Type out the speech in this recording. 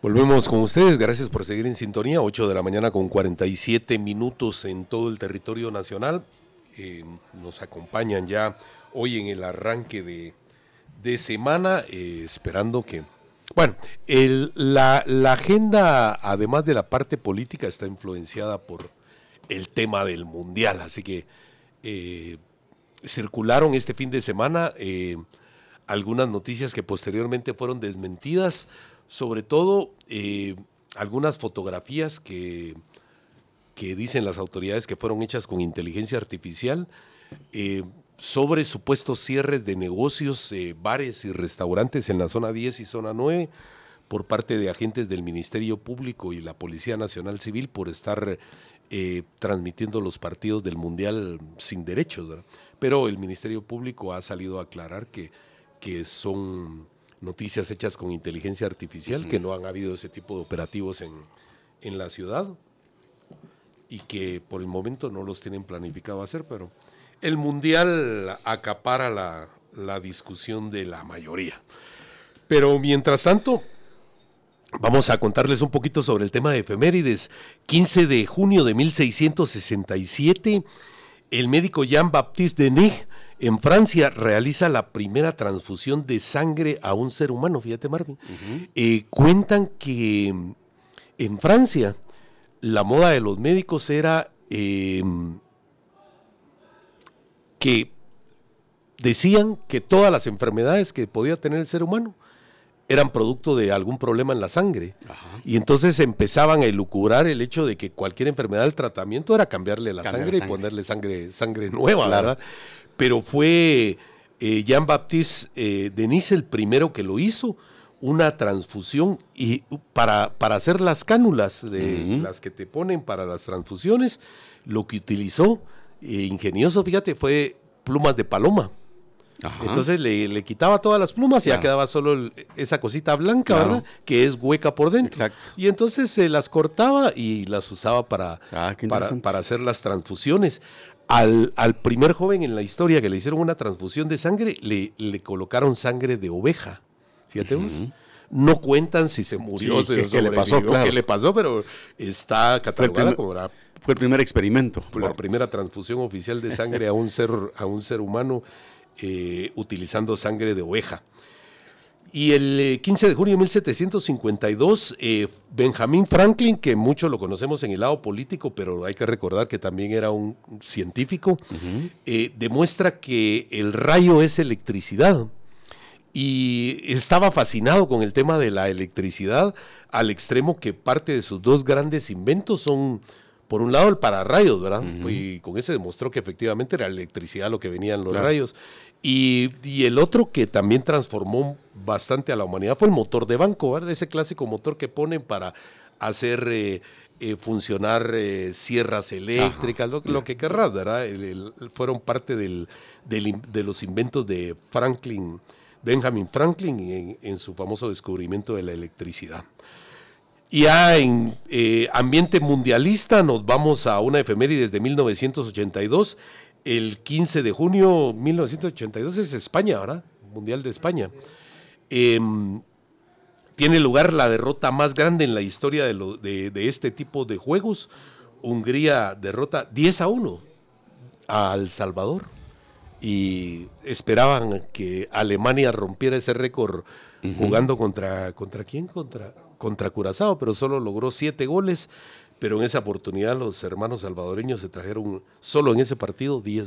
Volvemos con ustedes, gracias por seguir en sintonía, 8 de la mañana con 47 minutos en todo el territorio nacional. Nos acompañan ya hoy en el arranque de semana, esperando que... Bueno, la agenda, además de la parte política, está influenciada por el tema del Mundial, así que circularon este fin de semana algunas noticias que posteriormente fueron desmentidas, sobre todo algunas fotografías que dicen las autoridades que fueron hechas con inteligencia artificial sobre supuestos cierres de negocios, bares y restaurantes en la zona 10 y zona 9 por parte de agentes del Ministerio Público y la Policía Nacional Civil por estar transmitiendo los partidos del Mundial sin derechos, ¿verdad? Pero el Ministerio Público ha salido a aclarar que son noticias hechas con inteligencia artificial, que no han habido ese tipo de operativos en la ciudad y que por el momento no los tienen planificado hacer, pero el Mundial acapara la discusión de la mayoría. Pero mientras tanto, vamos a contarles un poquito sobre el tema de efemérides. 15 de junio de 1667, el médico Jean-Baptiste Denis en Francia realiza la primera transfusión de sangre a un ser humano, fíjate Marvin. Cuentan que en Francia la moda de los médicos era que decían que todas las enfermedades que podía tener el ser humano eran producto de algún problema en la sangre. Ajá. Y entonces empezaban a elucubrar el hecho de que cualquier enfermedad, el tratamiento era cambiarle la sangre y ponerle sangre nueva, claro. ¿Verdad? Pero fue Jean-Baptiste Denis el primero que lo hizo, una transfusión y para hacer las cánulas de las que te ponen para las transfusiones, lo que utilizó, ingenioso, fíjate, fue plumas de paloma. Ajá. Entonces le quitaba todas las plumas y ya quedaba solo esa cosita blanca, claro, ¿verdad? Que es hueca por dentro. Exacto. Y entonces se las cortaba y las usaba para hacer las transfusiones. Al primer joven en la historia que le hicieron una transfusión de sangre, le colocaron sangre de oveja. Fíjate vos. No cuentan si se murió, sí, ¿qué le pasó? Claro. ¿Qué le pasó? Pero está catalogada como fue el primer experimento. Fue la primera transfusión oficial de sangre a un ser humano utilizando sangre de oveja. Y el 15 de junio de 1752, Benjamin Franklin, que muchos lo conocemos en el lado político, pero hay que recordar que también era un científico, demuestra que el rayo es electricidad. Y estaba fascinado con el tema de la electricidad, al extremo que parte de sus dos grandes inventos son, por un lado, el pararrayos, ¿verdad? Y con ese demostró que efectivamente era electricidad lo que venían los rayos. Y el otro que también transformó bastante a la humanidad fue el motor de banco, ¿verdad? Ese clásico motor que ponen para hacer funcionar sierras eléctricas, lo que querrás, ¿verdad? Fueron parte de los inventos de Benjamin Franklin en su famoso descubrimiento de la electricidad. Y ya en ambiente mundialista nos vamos a una efeméride de 1982. El 15 de junio de 1982 es España, ¿verdad? Mundial de España. Tiene lugar la derrota más grande en la historia de este tipo de juegos. Hungría derrota 10-1 a El Salvador. Y esperaban que Alemania rompiera ese récord jugando ¿contra quién? Contra Curazao, pero solo logró 7 goles. Pero en esa oportunidad los hermanos salvadoreños se trajeron solo en ese partido 10